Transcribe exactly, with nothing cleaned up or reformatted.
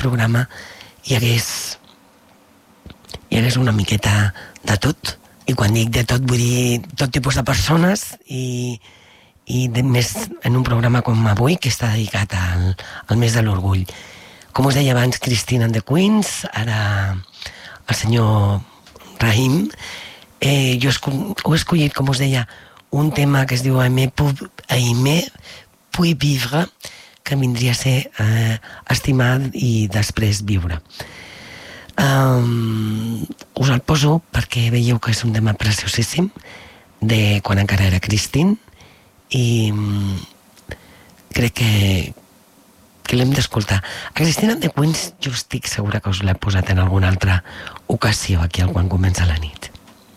programa hi hagués hi hagués una miqueta de tot, i quan dic de tot vull dir tot tipus de persones, i, i de, més en un programa com avui que està dedicat al, al mes de l'orgull. Com us deia abans, Christine and the Queens, ara el senyor Raïm. eh, jo he escollit, com us deia, un tema que es diu Aimer puis vivre, que vindria a ser eh, estimar i després viure. Um, us el poso perquè veieu que és un tema preciosíssim de quan encara era Christine, i um, crec que que l'hem d'escoltar. A Christine and the Queens jo estic segura que us l'he posat en alguna altra ocasió aquí al Quan comença la nit.